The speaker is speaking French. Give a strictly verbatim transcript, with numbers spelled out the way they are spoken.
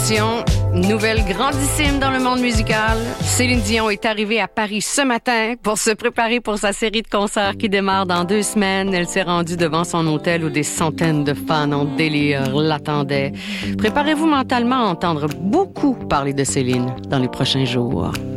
Attention, nouvelle grandissime dans le monde musical. Céline Dion est arrivée à Paris ce matin pour se préparer pour sa série de concerts qui démarre dans deux semaines. Elle s'est rendue devant son hôtel où des centaines de fans en délire l'attendaient. Préparez-vous mentalement à entendre beaucoup parler de Céline dans les prochains jours.